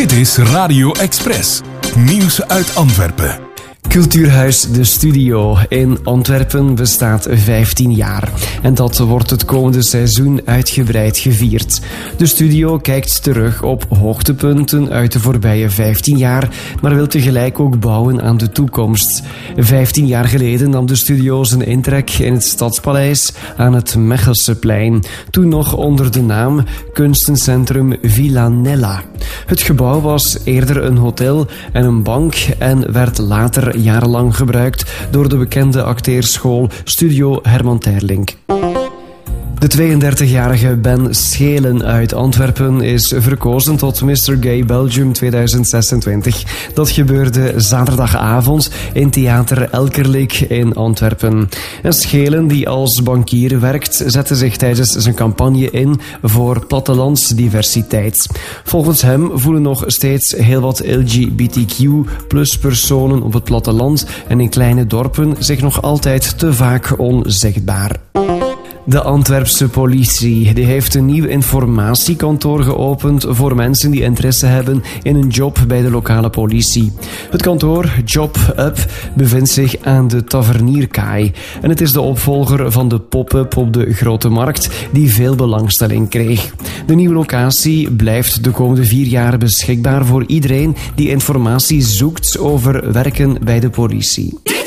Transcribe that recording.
Dit is Radio Express. Nieuws uit Antwerpen. Cultuurhuis De Studio in Antwerpen bestaat 15 jaar. En dat wordt het komende seizoen uitgebreid gevierd. De studio kijkt terug op hoogtepunten uit de voorbije 15 jaar, maar wil tegelijk ook bouwen aan de toekomst. 15 jaar geleden nam de studio zijn intrek in het Stadspaleis aan het Mechelseplein. Toen nog onder de naam Kunstencentrum Villanella. Het gebouw was eerder een hotel en een bank en werd later jarenlang gebruikt door de bekende acteerschool Studio Herman Terlink. De 32-jarige Ben Schelen uit Antwerpen is verkozen tot Mr. Gay Belgium 2026. Dat gebeurde zaterdagavond in Theater Elkerlijk in Antwerpen. En Schelen, die als bankier werkt, zette zich tijdens zijn campagne in voor plattelandsdiversiteit. Volgens hem voelen nog steeds heel wat LGBTQ+-personen op het platteland en in kleine dorpen zich nog altijd te vaak onzichtbaar. De Antwerpse politie die heeft een nieuw informatiekantoor geopend voor mensen die interesse hebben in een job bij de lokale politie. Het kantoor Job Up bevindt zich aan de Tavernierkaai en het is de opvolger van de pop-up op de Grote Markt die veel belangstelling kreeg. De nieuwe locatie blijft de komende 4 jaar beschikbaar voor iedereen die informatie zoekt over werken bij de politie.